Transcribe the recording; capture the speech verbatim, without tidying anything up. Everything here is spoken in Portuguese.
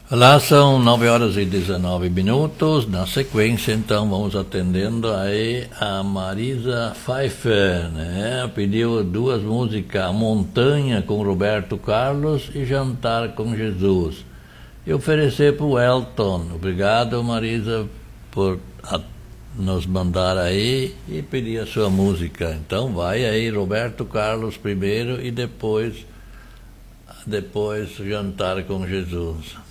Lá são nove horas e dezenove minutos. Na sequência, então, vamos atendendo aí a Marisa Pfeiffer, né? Pediu duas músicas, Montanha com Roberto Carlos e Jantar com Jesus. E oferecer para o Elton. Obrigado, Marisa, por a, nos mandar aí e pedir a sua música. Então vai aí Roberto Carlos primeiro e depois, depois Jantar com Jesus.